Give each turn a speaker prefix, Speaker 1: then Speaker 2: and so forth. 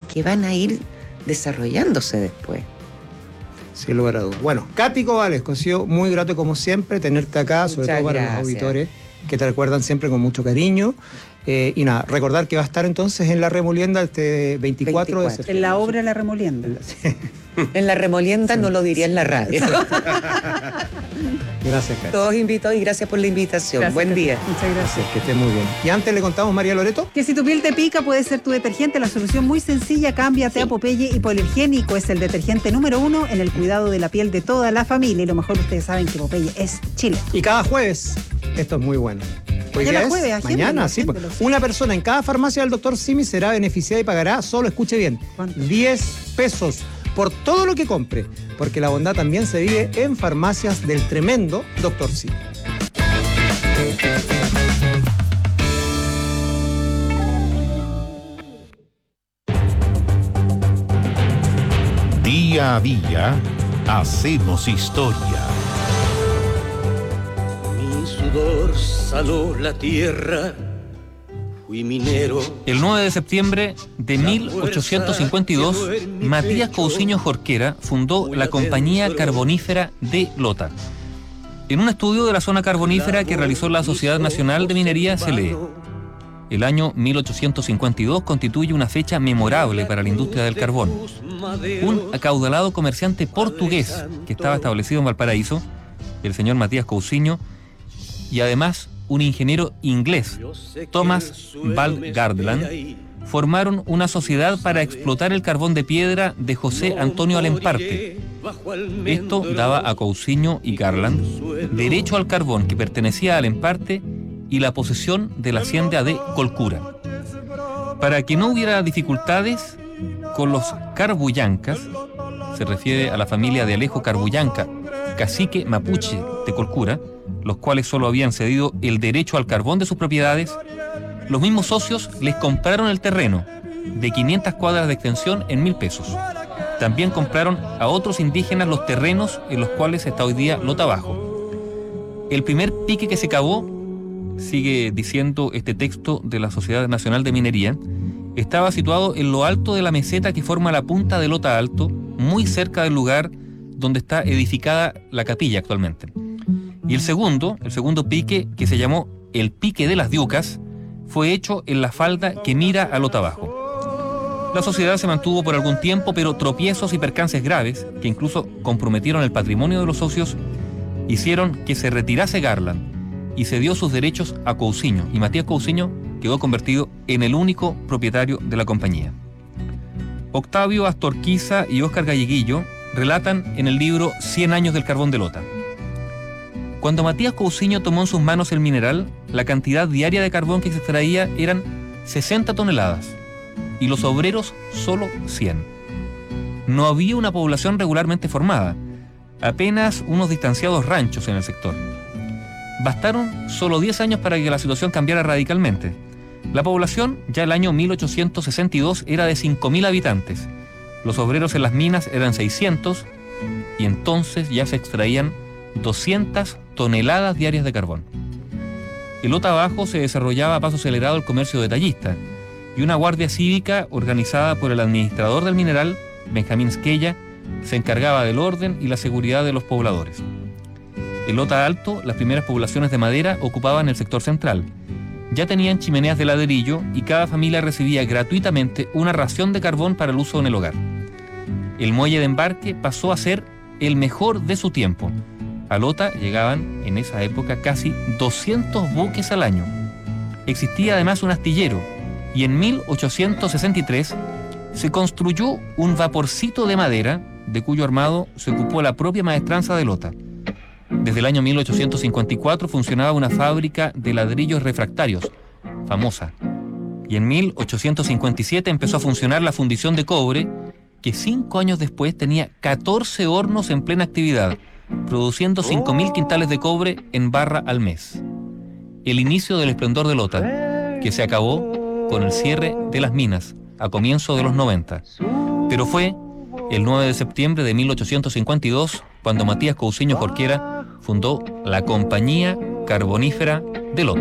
Speaker 1: que van a ir desarrollándose después.
Speaker 2: Sin lugar a dudas. Bueno, Katy Cobales, ha sido muy grato como siempre tenerte acá, sobre todo para los auditores que te recuerdan siempre con mucho cariño. Y nada, recordar que va a estar entonces en La Remolienda este 24 de septiembre.
Speaker 3: En la obra La Remolienda.
Speaker 2: Sí.
Speaker 1: En La Remolienda no lo diría en la radio.
Speaker 2: Gracias, Katy.
Speaker 1: Todos invitados y gracias por la invitación.
Speaker 3: Gracias,
Speaker 1: Buen día.
Speaker 3: Muchas gracias.
Speaker 2: Que esté muy bien. Y antes le contamos, María Loreto,
Speaker 3: Que si tu piel te pica puede ser tu detergente. La solución muy sencilla, cámbiate a Popeye Hipoalergénico. Es el detergente número 1 en el cuidado de la piel de toda la familia. Y lo mejor, ustedes saben que Popeye es Chile.
Speaker 2: y cada jueves, esto es muy bueno. Hoy
Speaker 3: Mañana
Speaker 2: día es
Speaker 3: jueves, agéndalo,
Speaker 2: mañana, sí.
Speaker 3: agéndalo.
Speaker 2: Una persona en cada farmacia del Dr. Simi será beneficiada y pagará, solo escuche bien,
Speaker 3: ¿Cuánto?
Speaker 2: 10 pesos por todo lo que compre, porque la bondad también se vive en farmacias del tremendo Dr. Simi.
Speaker 4: Día a día hacemos historia.
Speaker 5: Mi sudor saló la tierra, fui minero.
Speaker 6: El 9 de septiembre de 1852, Matías Cousiño Jorquera fundó la Compañía Carbonífera de Lota. En un estudio de la zona carbonífera que realizó la Sociedad Nacional de Minería se lee: el año 1852 constituye una fecha memorable para la industria del carbón. Un acaudalado comerciante portugués que estaba establecido en Valparaíso, el señor Matías Cousiño, y además un ingeniero inglés, Thomas Valgardland, formaron una sociedad para explotar el carbón de piedra de José Antonio Alemparte. Esto daba a Cousiño y Garland derecho al carbón que pertenecía a Alemparte y la posesión de la hacienda de Colcura. Para que no hubiera dificultades con los Carbullancas, se refiere a la familia de Alejo Carbullanca, cacique mapuche de Colcura, los cuales solo habían cedido el derecho al carbón de sus propiedades, los mismos socios les compraron el terreno de 500 cuadras de extensión en 1.000 pesos. También compraron a otros indígenas los terrenos en los cuales está hoy día Lota Bajo. El primer pique que se cavó, sigue diciendo este texto de la Sociedad Nacional de Minería, estaba situado en lo alto de la meseta que forma la punta de Lota Alto, muy cerca del lugar donde está edificada la capilla actualmente. Y el segundo pique, que se llamó el Pique de las Diucas, fue hecho en la falda que mira a Lota Bajo. La sociedad se mantuvo por algún tiempo, pero tropiezos y percances graves, que incluso comprometieron el patrimonio de los socios, hicieron que se retirase Garland y cedió sus derechos a Cousiño, y Matías Cousiño quedó convertido en el único propietario de la compañía. Octavio Astorquiza y Óscar Galleguillo relatan en el libro 100 años del carbón de Lota: cuando Matías Cousiño tomó en sus manos el mineral, la cantidad diaria de carbón que se extraía eran 60 toneladas y los obreros solo 100. No había una población regularmente formada, apenas unos distanciados ranchos en el sector. Bastaron solo 10 años para que la situación cambiara radicalmente. La población, ya el año 1862, era de 5.000 habitantes. Los obreros en las minas eran 600 y entonces ya se extraían 200 toneladas diarias de carbón. En Lota Bajo se desarrollaba a paso acelerado el comercio detallista y una guardia cívica organizada por el administrador del mineral, Benjamín Esquella, se encargaba del orden y la seguridad de los pobladores. En Lota Alto, las primeras poblaciones de madera ocupaban el sector central. Ya tenían chimeneas de ladrillo y cada familia recibía gratuitamente una ración de carbón para el uso en el hogar. El muelle de embarque pasó a ser el mejor de su tiempo. A Lota llegaban en esa época casi 200 buques al año. Existía además un astillero y en 1863 se construyó un vaporcito de madera de cuyo armado se ocupó la propia maestranza de Lota. Desde el año 1854 funcionaba una fábrica de ladrillos refractarios, famosa. Y en 1857 empezó a funcionar la fundición de cobre, que 5 años después tenía 14 hornos en plena actividad, produciendo 5.000 quintales de cobre en barra al mes. El inicio del esplendor de Lota, que se acabó con el cierre de las minas a comienzos de los 90. Pero fue el 9 de septiembre de 1852 cuando Matías Cousiño Jorquera fundó la Compañía Carbonífera de Lota.